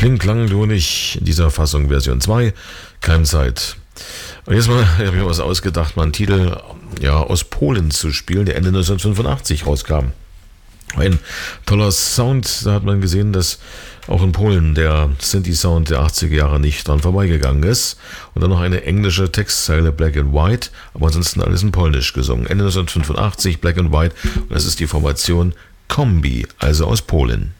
Klang nur nicht in dieser Fassung Version 2, Keimzeit. Und jetzt mal, ich habe mir was ausgedacht, mal einen Titel aus Polen zu spielen, der Ende 1985 rauskam. Ein toller Sound, da hat man gesehen, dass auch in Polen der Synthi-Sound der 80er Jahre nicht dran vorbeigegangen ist. Und dann noch eine englische Textzeile, Black and White, aber ansonsten alles in Polnisch gesungen. Ende 1985, Black and White, und das ist die Formation Kombi, also aus Polen.